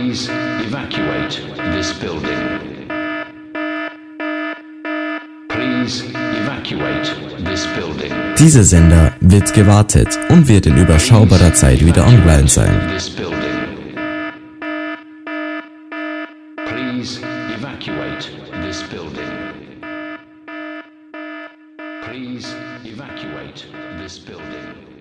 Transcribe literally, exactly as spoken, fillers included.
Please evacuate this building. Please evacuate this building. Dieser Sender wird gewartet und wird in überschaubarer Zeit wieder online sein. This building. Please evacuate this building. Please evacuate this building.